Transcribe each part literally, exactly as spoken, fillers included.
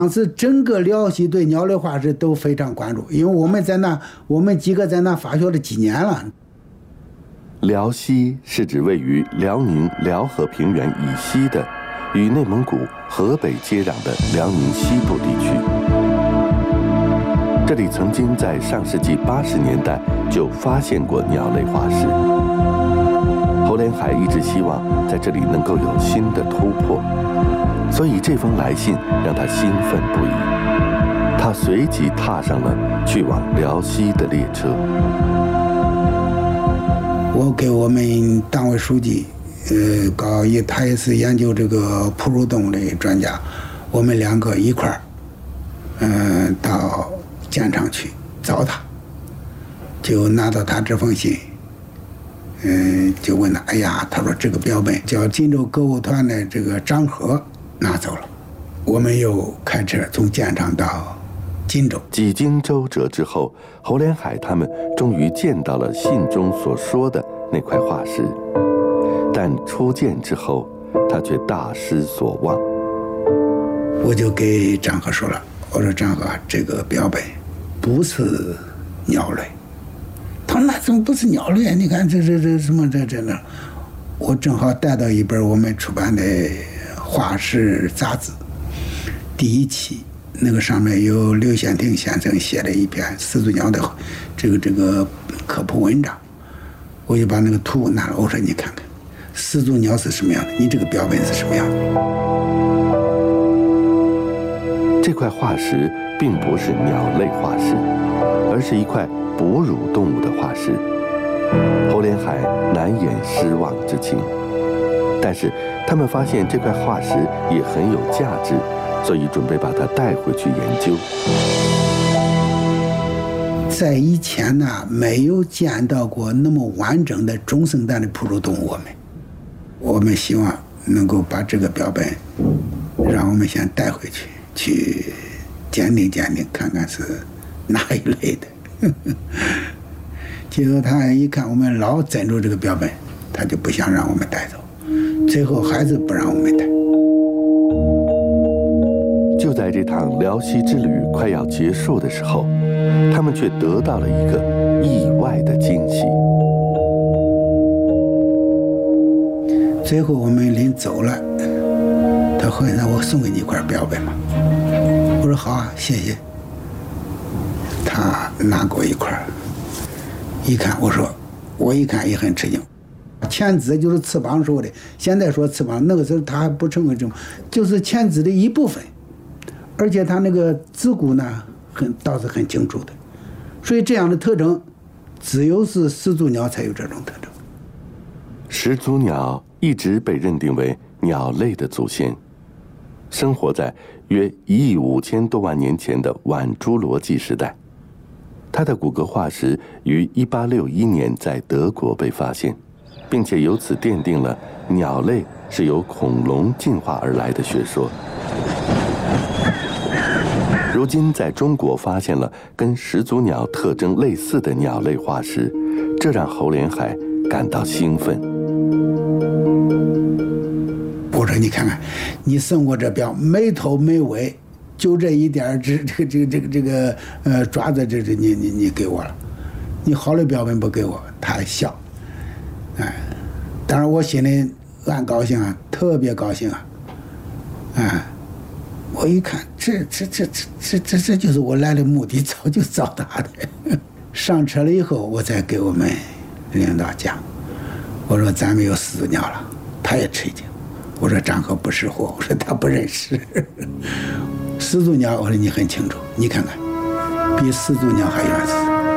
当时整个辽西对鸟类化石都非常关注，因为我们在那，我们几个在那发掘了几年了。 辽西是指位于辽宁辽河平原以西的，与内蒙古、河北接壤的辽宁西部地区。这里曾经在上世纪八十年代就发现过鸟类化石。侯连海一直希望在这里能够有新的突破，所以这封来信让他兴奋不已。他随即踏上了去往辽西的列车。 我给我们党委书记，呃，搞一，他也是研究这个哺乳动物的专家，我们两个一块儿，嗯、呃，到建厂去找他，就拿到他这封信。嗯，就问他，哎呀，他说这个标本叫锦州歌舞团的这个张和拿走了。我们又开车从建厂到锦州。 几经周折之后，侯连海他们终于见到了信中所说的那块化石，但初见之后，他却大失所望。 我就给张和说了，我说张和，这个标本不是鸟类。他说那怎么不是鸟类？你看这这这什么这这那，我正好带到一本我们出版的化石杂志，第一期，那个上面有刘显庭先生写的一篇始祖鸟的这个这个科普文章，我就把那个图拿了，我说你看看，始祖鸟是什么样的，你这个标本是什么样的。 这块化石并不是鸟类化石，而是一块哺乳动物的化石。侯连海难掩失望之情，但是他们发现这块化石也很有价值，所以准备把它带回去研究。 在以前呢，没有见到过那么完整的中生代的哺乳动物。我们，我们希望能够把这个标本，让我们先带回去，去鉴定鉴定，看看是哪一类的。结果他一看我们老珍住这个标本，他就不想让我们带走，最后还是不让我们带。 就在这趟辽西之旅快要结束的时候，他们却得到了一个意外的惊喜。 最后我们临走了，他说：“那我送给你一块标本吧。”我说：“好啊，谢谢。”他拿过一块，一看，我说，我一看也很吃惊。前肢就是翅膀说的，现在说翅膀，那个时候它还不成为这种，就是前肢的一部分，而且它那个指骨呢，很倒是很清楚的，所以这样的特征，只有是始祖鸟才有这种特征。 始祖鸟一直被认定为鸟类的祖先，生活在约一亿五千多万年前的晚侏罗纪时代。它的骨骼化石于一八六一年在德国被发现，并且由此奠定了鸟类是由恐龙进化而来的学说。如今在中国发现了跟始祖鸟特征类似的鸟类化石，这让侯连海感到兴奋。 我说你看看，你送过这标，没头没尾，就这一点，这这个这个这个这个呃爪子，这这你你你给我了，你好的标本不给我，他还笑，哎，当然我心里暗高兴啊，特别高兴啊，哎，我一看，这这这这这这这就是我来的目的，早就找他的。上车了以后，我再给我们领导讲，我说咱们有始祖鸟了，他也吃惊。我说张和不识货，我说他不认识。始祖鸟，我说你很清楚，你看看，比始祖鸟还原始。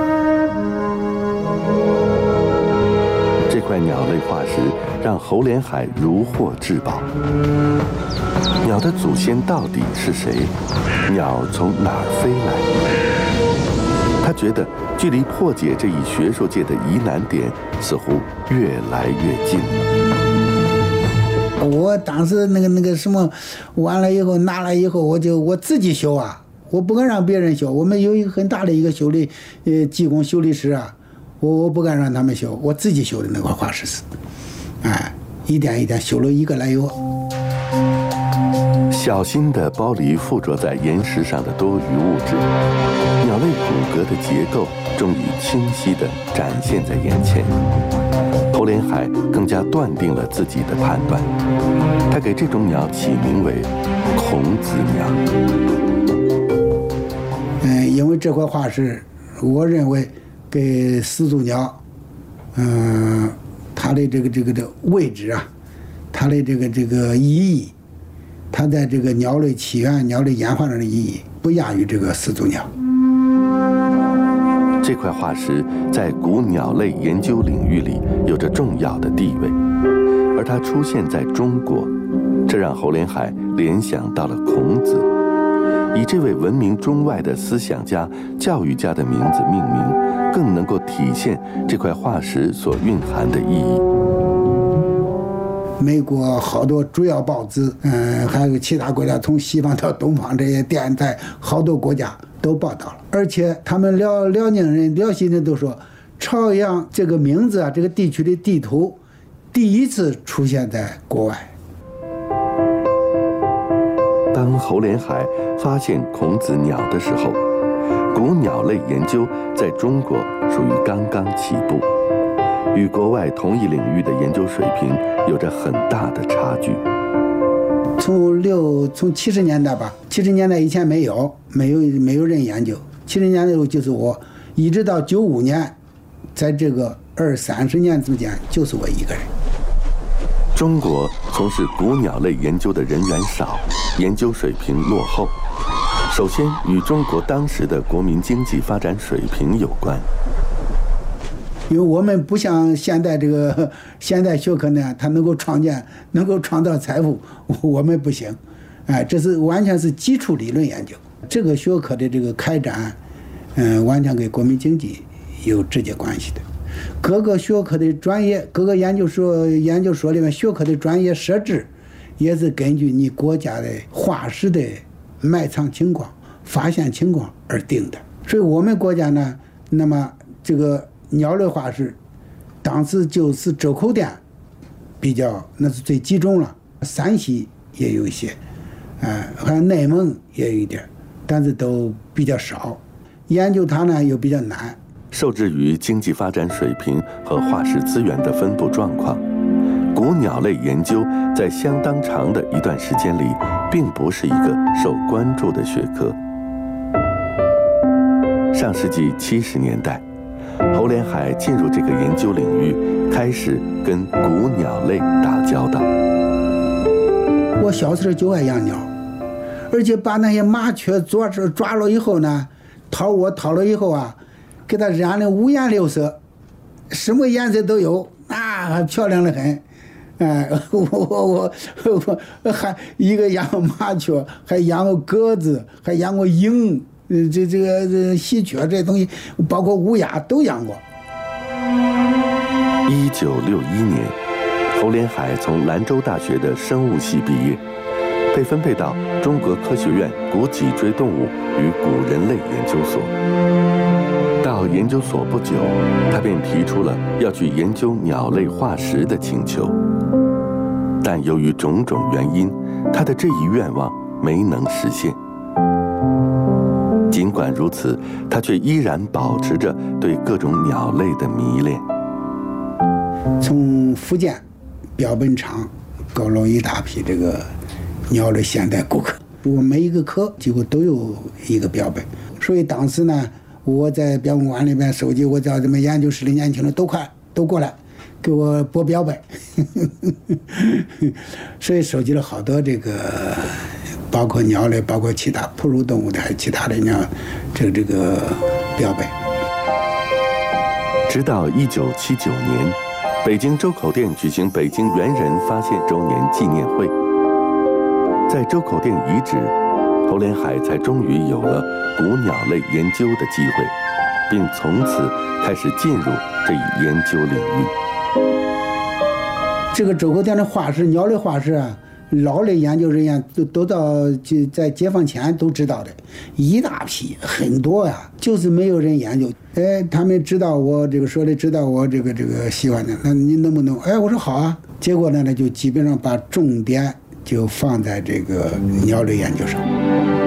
这块鸟类化石让侯连海如获至宝。鸟的祖先到底是谁？鸟从哪儿飞来？他觉得距离破解这一学术界的疑难点似乎越来越近了。 我当时那个那个什么，完了以后拿了以后，我就我自己修啊，我不敢让别人修。我们有一个很大的一个修理呃技工修理师啊，我我不敢让他们修，我自己修的那块化石是，哎，一点一点修了一个来以后。 小心地剥离附着在岩石上的多余物质，鸟类骨骼的结构终于清晰地展现在眼前。侯连海更加断定了自己的判断，他给这种鸟起名为孔子鸟。 嗯，因为这块化石，我认为给始祖鸟，嗯、呃，它的这个这个的位置啊，它的这个这个意义，它在这个鸟类起源、鸟类演化上的意义，不亚于这个始祖鸟。 这块化石在古鸟类研究领域里有着重要的地位，而它出现在中国，这让侯连海联想到了孔子，以这位闻名中外的思想家、教育家的名字命名，更能够体现这块化石所蕴含的意义。 美国好多主要报纸，嗯，还有其他国家，从西方到东方，这些电视台，好多国家都报道了。而且他们辽辽宁人、辽西人都说，朝阳这个名字啊，这个地区的地图，第一次出现在国外。 当侯连海发现孔子鸟的时候，古鸟类研究在中国属于刚刚起步，与国外同一领域的研究水平有着很大的差距。 从六从七十年代吧，七十年代以前没有，没有没有人研究。七十年代就是我，一直到九五年，在这个二三十年之间，就是我一个人。 中国从事古鸟类研究的人员少，研究水平落后。首先与中国当时的国民经济发展水平有关。 因为我们不像现在这个现代学科那样，它能够创建、能够创造财富，我们不行。哎，这是完全是基础理论研究。这个学科的这个开展，嗯，完全跟国民经济有直接关系的。各个学科的专业，各个研究所研究所里面学科的专业设置，也是根据你国家的化石的埋藏情况、发现情况而定的。所以我们国家呢，那么这个鸟类化石，当时就是周口店比较，那是最集中了。山西也有一些，呃，还有内蒙也有一点，但是都比较少。研究它呢又比较难。 受制于经济发展水平和化石资源的分布状况，古鸟类研究在相当长的一段时间里，并不是一个受关注的学科。上世纪七十年代，侯连海进入这个研究领域，开始跟古鸟类打交道。 我小时候就爱养鸟，而且把那些麻雀抓着抓了以后呢，掏窝掏了以后啊，给它染了五颜六色，什么颜色都有，啊，漂亮的很。哎，我我我我还一个养过麻雀，还养过鸽子，还养过鹰。呃，这这个这喜鹊这东西，包括乌鸦都养过。 一九六一年，侯连海从兰州大学的生物系毕业，被分配到中国科学院古脊椎动物与古人类研究所。到研究所不久，他便提出了要去研究鸟类化石的请求，但由于种种原因，他的这一愿望没能实现。尽管如此，他却依然保持着对各种鸟类的迷恋。 从福建标本厂搞了一大批这个鸟类现代骨骼，我每一个科几乎都有一个标本，所以当时呢，我在标本馆里面收集，我叫咱们研究室的年轻人都快都过来给我拨标本，所以收集了好多这个。包括鸟类，包括其他哺乳动物的，还有其他的鸟，这个这个标本。 直到一九七九年，北京周口店举行北京猿人发现周年纪念会，在周口店遗址，侯连海才终于有了古鸟类研究的机会，并从此开始进入这一研究领域。 这个周口店的化石，鸟类化石啊。老类研究人员都都到就在解放前都知道的，一大批很多呀、啊，就是没有人研究。哎，他们知道我这个说的，知道我这个这个喜欢的，那你能不能？哎，我说好啊。结果呢，那就基本上把重点就放在这个鸟类研究上。